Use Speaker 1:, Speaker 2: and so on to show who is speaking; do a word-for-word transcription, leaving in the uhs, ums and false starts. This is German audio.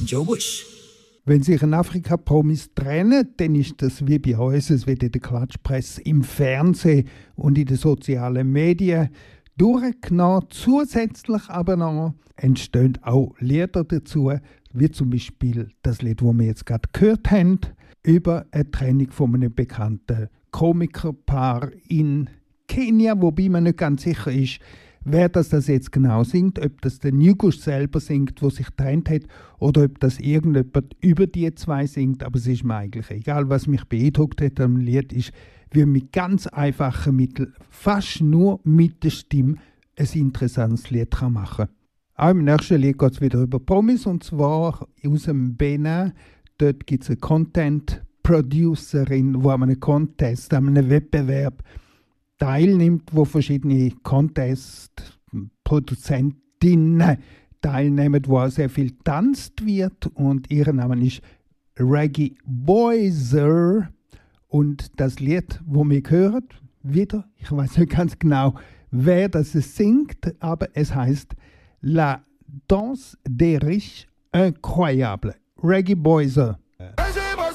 Speaker 1: Joe Bush.
Speaker 2: Wenn sich ein Afrika-Promis trennen, dann ist das wie bei uns, es wird in der Klatschpresse, im Fernsehen und in den sozialen Medien durchgenommen. Zusätzlich aber noch entstehen auch Lieder dazu, wie zum Beispiel das Lied, das wir jetzt gerade gehört haben, über eine Trennung von einem bekannten Komikerpaar in Kenia, wobei man nicht ganz sicher ist, wer das, das jetzt genau singt, ob das der Njugush selber singt, der sich getrennt hat, oder ob das irgendjemand über die zwei singt, aber es ist mir eigentlich egal. Was mich beeindruckt hat am Lied ist, wie man mit ganz einfachen Mitteln, fast nur mit der Stimme, ein interessantes Lied kann machen kann. Auch im nächsten Lied geht es wieder über Promis, und zwar aus dem Benin. Dort gibt es eine Content-Producerin, die an einem Contest, an einem Wettbewerb teilnimmt, wo verschiedene Contest-Produzentinnen teilnehmen, wo auch sehr viel getanzt wird, und ihr Name ist Reggie Boyzer. Und das Lied, das wir hören, wieder, ich weiß nicht ganz genau, wer das singt, aber es heißt La Danse des Riches Incroyable. Reggie Boyzer.